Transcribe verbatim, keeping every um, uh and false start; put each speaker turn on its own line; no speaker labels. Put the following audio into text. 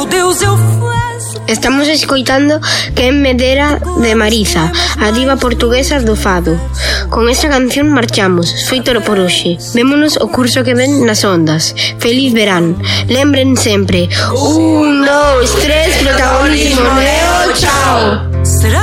meu Deus, eu faço.
Estamos escoitando Quen me dera de Mariza, a diva portuguesa do fado. Con esta canción marchamos, feito por hoxe. Vémonos o curso que ven nas ondas. Feliz verán. Lembren sempre. Un, dos, tres, protagonismo neo, chao.